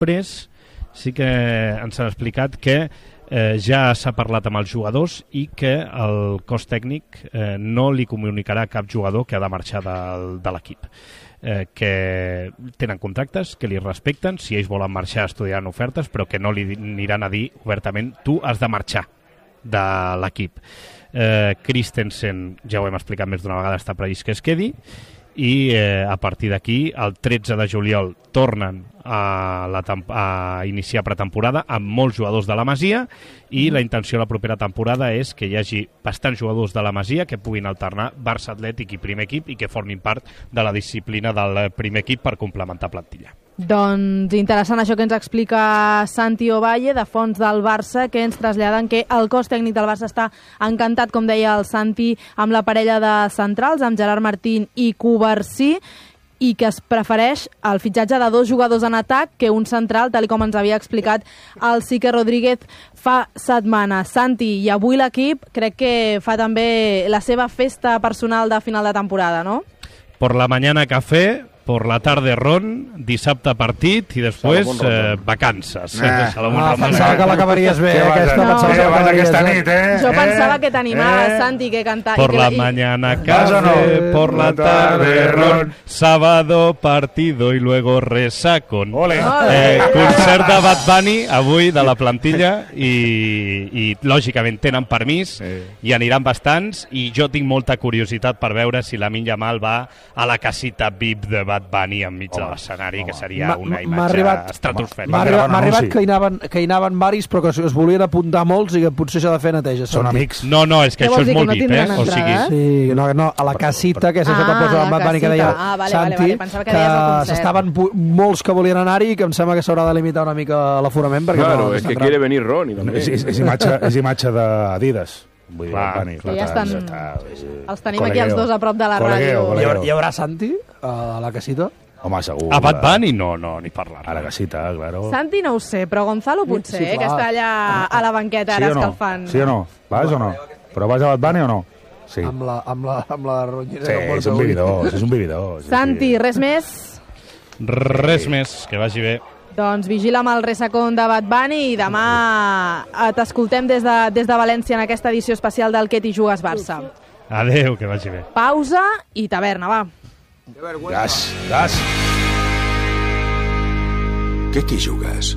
Després sí que ens han explicat que ja s'ha parlat amb els jugadors i que el cos tècnic no li comunicarà a cap jugador que ha de marxar de l'equip. Que tenen contractes, que li respecten, si ells volen marxar estudiaran ofertes, però que no li aniran a dir obertament tu has de marxar de l'equip. Christensen, ja ho hem explicat més d'una vegada, està previst que es quedi, i a partir d'aquí el 13 de juliol tornen a iniciar pretemporada amb molts jugadors de la Masia, i la intenció de la propera temporada és que hi hagi bastants jugadors de la Masia que puguin alternar Barça Atlètic i primer equip i que formin part de la disciplina del primer equip per complementar plantilla. Doncs interessant això que ens explica Santi Ovalle, de fons del Barça, que ens traslladen que el cos tècnic del Barça està encantat, com deia el Santi, amb la parella de centrals, amb Gerard Martín i Covarsí, i que es prefereix el fitxatge de 2 jugadors en atac que un central, tal com ens havia explicat el Sique Rodríguez fa setmanes. Santi, i avui l'equip crec que fa també la seva festa personal de final de temporada, ¿no? Por la mañana café, por la tarde ron, dissabte partit i després vacances. Pensava que l'acabaries bé. Aquesta nit, Jo pensava que t'animaves, Santi, que cantar. Por la mañana café, por la tarde ron, sábado partido y luego resacón. Concert de Bad Bunny avui de la plantilla i lògicament tenen permís i aniran bastants, i jo tinc molta curiositat per veure si Lamine Yamal va a la casita VIP de Bad Bunny enmig de l'escenari, que seria una imatge estratosfèrica. M'ha arribat que hi anaven varis, però que es volien apuntar molts i que potser s'ha de fer neteja. Són amics. No, és que això és molt VIP, o sigui... Sí, no, a la casita, que és això que posa el Bad Bunny, que deia Santi, que s'estaven molts que volien anar-hi i que em sembla que s'haurà de limitar una mica l'aforament. Claro, és que quiere venir Ronnie. És imatge d'Adidas. Que ja estan... Els tenim aquí els dos a prop de la ràdio. Hi haurà Santi a la casita? Home, segur. A Bad Bunny no, ni parlar. A la casita, claro. Santi no ho sé, però Gonzalo potser, que està allà a la banqueta ara escalfant. Sí o no? Vas o no? Però vas a Bad Bunny o no? Sí. Amb la ronyera. Sí, és un vividor. Santi, res més? Res més, que vagi bé. Doncs vigila amb el resacón de Bad Bunny i demà t'escoltem des de València en aquesta edició especial del Que t'hi jugues Barça. Adéu, que vagi bé. Pausa i taverna, va. Gas. Què t'hi jugues?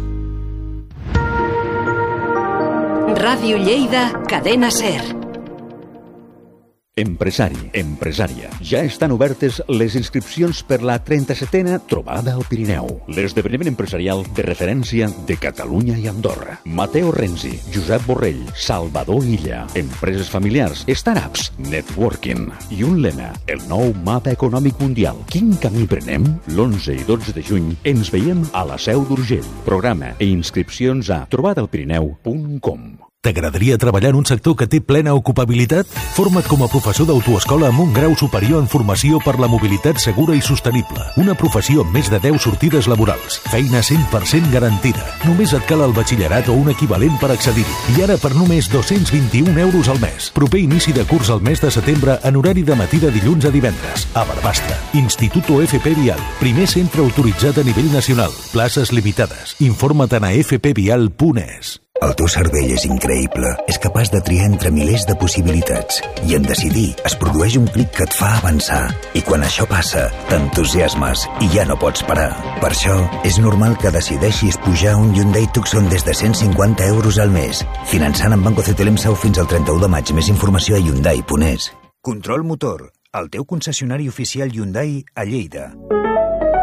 Ràdio Lleida, Cadena SER. Empresari, empresària. Ja estan obertes les inscripcions per la 37a Trobada al Pirineu, l'esdeveniment empresarial de referència de Catalunya i Andorra. Mateo Renzi, Josep Borrell, Salvador Illa, empreses familiars, startups, networking i un lema, el nou mapa econòmic mundial. Quin camí prenem? L'11 i 12 de juny ens veiem a la Seu d'Urgell. Programa i inscripcions a trobadaalpirineu.com. T'agradaria treballar en un sector que té plena ocupabilitat? Forma't com a professor d'autoescola amb un grau superior en formació per la mobilitat segura i sostenible. Una professió amb més de 10 sortides laborals. Feina 100% garantida. Només et cal el batxillerat o un equivalent per accedir-hi. I ara per només 221 euros al mes. Proper inici de curs al mes de setembre en horari de matí de dilluns a divendres. A Barbastre. Instituto FP Vial. Primer centre autoritzat a nivell nacional. Places limitades. Informa't a fpvial.es. El teu cervell és increïble. És capaç de triar entre milers de possibilitats. I en decidir es produeix un clic que et fa avançar. I quan això passa, t'entusiasmes i ja no pots parar. Per això, és normal que decideixis pujar un Hyundai Tucson des de 150 euros al mes. Finançant amb Banco CTLM Sau fins al 31 de maig. Més informació a Hyundai.es. Control Motor, el teu concessionari oficial Hyundai a Lleida.